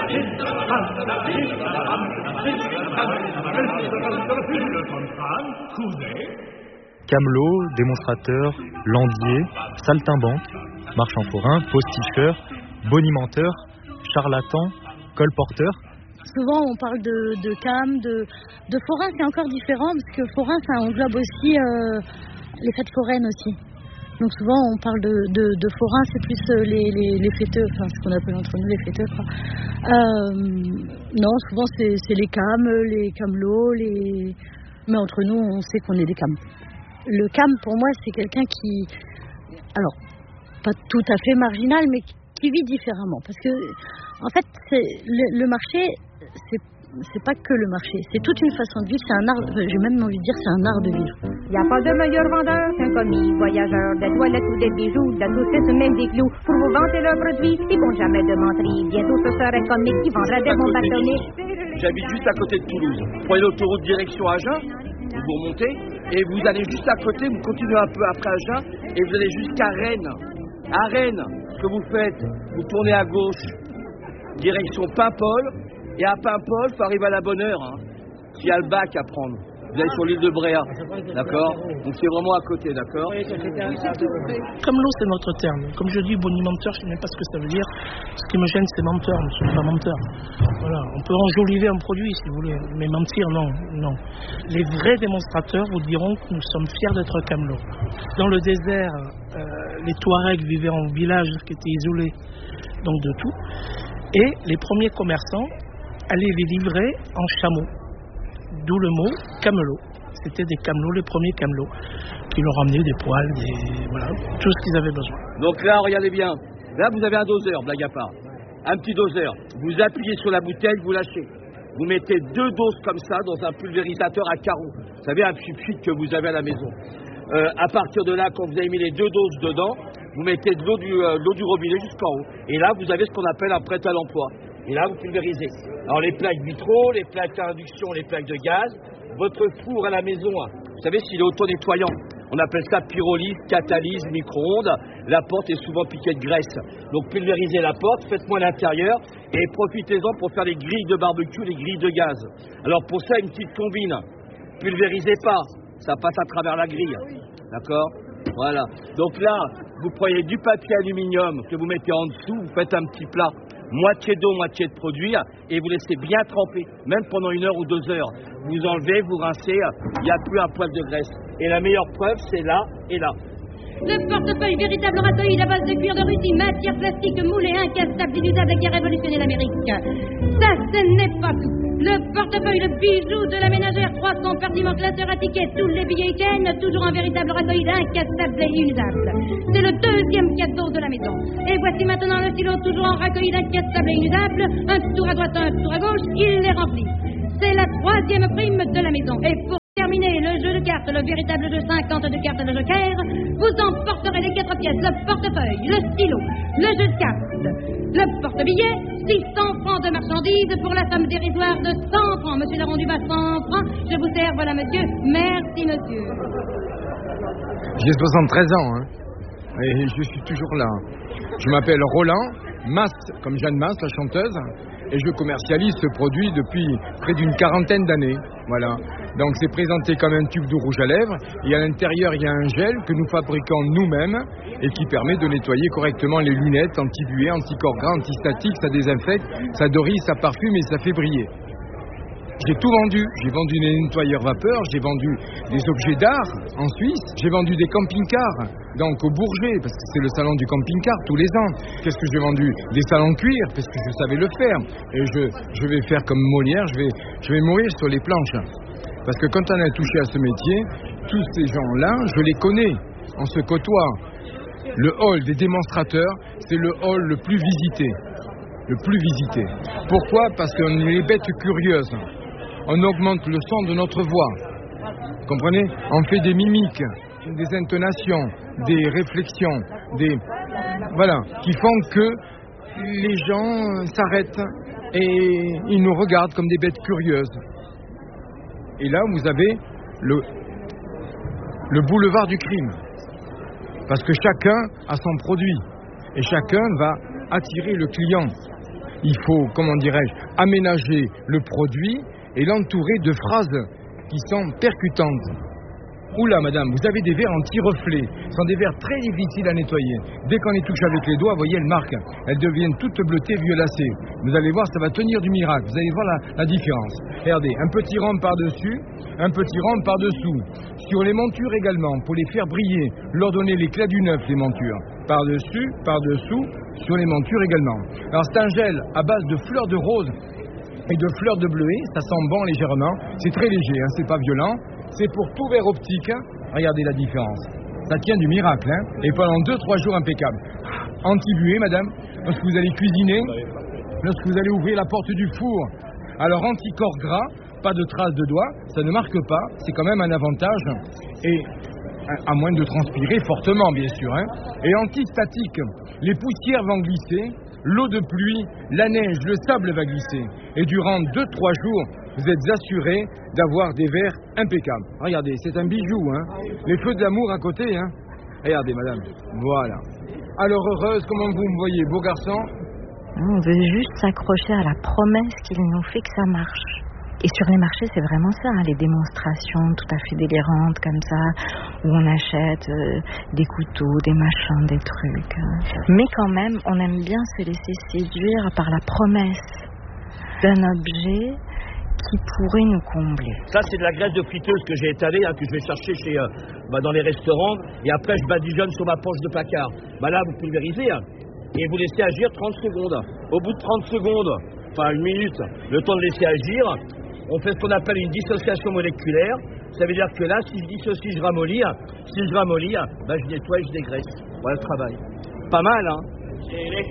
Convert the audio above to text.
Camelot, démonstrateur, landier, saltimbanque, marchand forain, posticheur, bonimenteur, charlatan, colporteur. Souvent on parle de cam, de forain, c'est encore différent parce que forain ça englobe aussi les fêtes foraines aussi. Donc souvent on parle de forain, c'est plus les fêteux, enfin ce qu'on appelle entre nous les fêteux quoi. Non, souvent c'est les cams, les camelots, mais entre nous on sait qu'on est des cams. Le cam pour moi c'est quelqu'un qui, alors pas tout à fait marginal, mais qui vit différemment. Parce que en fait le marché c'est pas que le marché, c'est toute une façon de vivre, c'est un art, j'ai même envie de dire c'est un art de vivre. Y a pas de meilleur vendeur qu'un commis voyageur, des toilettes ou des bijoux, de la saucisse ou même des clous. Pour vous vanter leurs produits, ils comptent jamais de menterie. Bientôt ce serait comique qui vendrait des bombes atomiques. J'habite juste à côté de Toulouse. Vous prenez l'autoroute direction Agen, vous remontez, et vous allez juste à côté, vous continuez un peu après Agen, et vous allez jusqu'à Rennes. À Rennes, ce que vous faites, vous tournez à gauche, direction Paimpol, et à Paimpol, il faut arriver à la bonne heure. Hein. Il y a le bac à prendre. Vous allez sur l'île de Bréa, d'accord? Donc c'est vraiment à côté, d'accord? Camelot, c'est notre terme. Comme je dis, bonimenteur, je ne sais même pas ce que ça veut dire. Ce qui me gêne, c'est menteur, je ne suis pas menteur. Voilà. On peut enjoliver un produit, si vous voulez, mais mentir, non. Les vrais démonstrateurs vous diront que nous sommes fiers d'être Camelot. Dans le désert, les Touaregs vivaient en village qui était isolé, donc de tout. Et les premiers commerçants allaient les livrer en chameau. D'où le mot camelot. C'était des camelots, les premiers camelots, qui leur ramenaient des poils, voilà, tout ce qu'ils avaient besoin. Donc là, regardez bien. Là, vous avez un doseur, blague à part. Un petit doseur. Vous appuyez sur la bouteille, vous lâchez. Vous mettez 2 doses comme ça dans un pulvérisateur à carreaux. Vous savez, un pchit que vous avez à la maison. À partir de là, quand vous avez mis les 2 doses dedans, vous mettez de l'eau du robinet jusqu'en haut. Et là, vous avez ce qu'on appelle un prêt à l'emploi. Et là, vous pulvérisez. Alors, les plaques vitraux, les plaques à induction, les plaques de gaz, votre four à la maison, vous savez, s'il est auto-nettoyant, on appelle ça pyrolyse, catalyse, micro-ondes. La porte est souvent piquée de graisse. Donc, pulvérisez la porte, faites-moi l'intérieur et profitez-en pour faire les grilles de barbecue, les grilles de gaz. Alors, pour ça, une petite combine. Pulvérisez pas, ça passe à travers la grille. D'accord ? Voilà. Donc là, vous prenez du papier aluminium que vous mettez en dessous, vous faites un petit plat. Moitié d'eau, moitié de produit, et vous laissez bien tremper, même pendant 1 heure ou 2 heures. Vous enlevez, vous rincez, il n'y a plus un poil de graisse. Et la meilleure preuve, c'est là et là. Le portefeuille véritable ratoïde à base de cuir de Russie, matière plastique moulée, incassable, inusable qui a révolutionné l'Amérique. Ça, ce n'est pas tout. Le portefeuille, le bijou de la ménagère, 3 compartiments classeurs à tickets, tous les billets Ken, toujours un véritable ratoïde incassable et inusable. C'est le 2e cadeau de la maison. Et voici maintenant le stylo, toujours en ratoïde incassable et inusable, un tour à droite, un tour à gauche, il les remplit. C'est la 3e prime de la maison. Et pour terminer le jeu de cartes, le véritable jeu 50 de cartes de Joker, vous emporterez les 4 pièces, le portefeuille, le stylo, le jeu de cartes, le porte-billet, 600 francs de marchandises pour la somme dérisoire de 100 francs. Monsieur Laurent Dubas, 100 francs. Je vous sers, voilà monsieur. Merci monsieur. J'ai 73 ans, et je suis toujours là. Je m'appelle Roland, Masse, comme Jeanne Masse, la chanteuse, et je commercialise ce produit depuis près d'une 40aine d'années. Voilà. Donc c'est présenté comme un tube de rouge à lèvres, et à l'intérieur il y a un gel que nous fabriquons nous-mêmes et qui permet de nettoyer correctement les lunettes, anti-buée, anti-corps gras, anti-statique, ça désinfecte, ça dorise, ça parfume et ça fait briller. J'ai tout vendu. J'ai vendu des nettoyeurs vapeur, j'ai vendu des objets d'art en Suisse, j'ai vendu des camping-cars, donc au Bourget, parce que c'est le salon du camping-car tous les ans. Qu'est-ce que j'ai vendu? Des salons cuir, parce que je savais le faire. Et je vais faire comme Molière, je vais mourir sur les planches. Parce que quand on a touché à ce métier, tous ces gens-là, je les connais, on se côtoie. Le hall des démonstrateurs, c'est le hall le plus visité. Le plus visité. Pourquoi? Parce qu'on est les bêtes curieuses. On augmente le son de notre voix. Comprenez? On fait des mimiques, des intonations, des réflexions, voilà, qui font que les gens s'arrêtent et ils nous regardent comme des bêtes curieuses. Et là, vous avez le boulevard du crime. Parce que chacun a son produit et chacun va attirer le client. il faut, comment dirais-je, aménager le produit et l'entourer de phrases qui sont percutantes. Oula madame, vous avez des verres anti-reflets. Ce sont des verres très difficiles à nettoyer. Dès qu'on les touche avec les doigts, vous voyez, elles marquent. Elles deviennent toutes bleutées, violacées. Vous allez voir, ça va tenir du miracle. Vous allez voir la différence. Regardez, un petit rond par-dessus, un petit rond par-dessous. Sur les montures également, pour les faire briller, leur donner l'éclat du neuf, les montures. Par-dessus, par-dessous, sur les montures également. Alors c'est un gel à base de fleurs de rose et de fleurs de bleuet. Ça sent bon légèrement. C'est très léger, hein, c'est pas violent. C'est pour tout verre optique, hein. Regardez la différence. Ça tient du miracle, hein. Et pendant 2-3 jours impeccable. Anti-buée, madame, lorsque vous allez cuisiner, lorsque vous allez ouvrir la porte du four. Alors anti-corps gras, pas de traces de doigts, ça ne marque pas, c'est quand même un avantage. Et à moins de transpirer fortement, bien sûr, hein. Et anti-statique, les poussières vont glisser, l'eau de pluie, la neige, le sable va glisser. Et durant 2-3 jours, vous êtes assuré d'avoir des verres impeccables. Regardez, c'est un bijou, hein. Les feux de l'amour à côté, hein. Regardez, madame. Voilà. Alors, heureuse, comment vous me voyez, beau garçon? On veut juste s'accrocher à la promesse qu'il nous fait que ça marche. Et sur les marchés, c'est vraiment ça, hein, les démonstrations tout à fait délirantes comme ça, où on achète des couteaux, des machins, des trucs. Mais quand même, on aime bien se laisser séduire par la promesse d'un objet qui pourrait nous combler. Ça, c'est de la graisse de friteuse que j'ai étalée, hein, que je vais chercher dans les restaurants, et après je badigeonne sur ma poche de placard. Là, vous pulvérisez, hein, et vous laissez agir 30 secondes. Au bout de 30 secondes, enfin 1 minute, le temps de laisser agir, on fait ce qu'on appelle une dissociation moléculaire. Ça veut dire que là, si je dissocie, je ramollis. Si je ramollis, je nettoie et je dégraisse. Voilà le travail. Pas mal, hein.